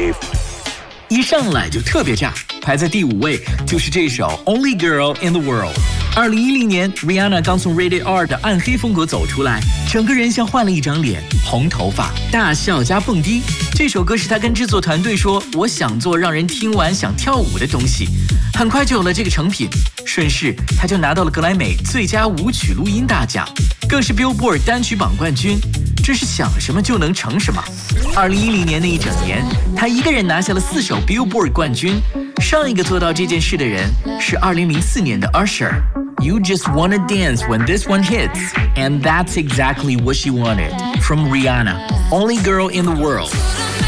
Wave。一上来就特别炸，排在第5位就是这首 Only Girl in the World。2010年 Rihanna 刚从 Rated R 的暗黑风格走出来，整个人像换了一张脸，红头发，大笑加蹦迪。这首歌是她跟制作团队说，我想做让人听完想跳舞的东西。很快就有了这个成品，顺势她就拿到了格莱美最佳舞曲录音大奖，更是 Billboard 单曲榜冠军。真是想什么就能成什么。2010年那一整年，他一个人拿下了4首 Billboard 冠军。上一个做到这件事的人是2004年的 Usher。You just wanna dance when this one hits, and that's exactly what she wanted. From Rihanna, Only Girl in the World.